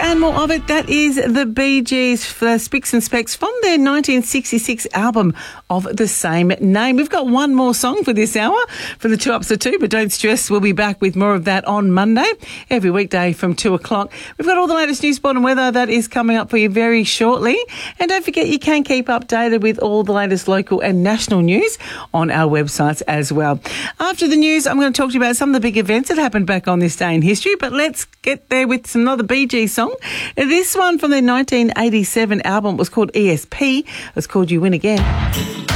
and more of it. That is the Bee Gees for Spicks and Specks from their 1966 album of the same name. We've got one more song for this hour for the 2 Ups of 2, but don't stress, we'll be back with more of that on Monday, every weekday from 2 o'clock. We've got all the latest news, sport and weather that is coming up for you very shortly. And don't forget, you can keep updated with all the latest local and national news on our websites as well. After the news, I'm going to talk to you about some of the big events that happened back on this day in history, but let's get there with another Bee Gees song. This one from their 1987 album was called ESP. It's called You Win Again.